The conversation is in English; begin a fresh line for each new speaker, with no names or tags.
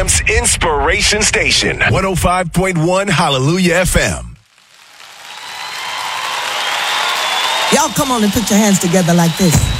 Champ's Inspiration Station. 105.1 Hallelujah FM.
Y'all come on and put your hands together like this.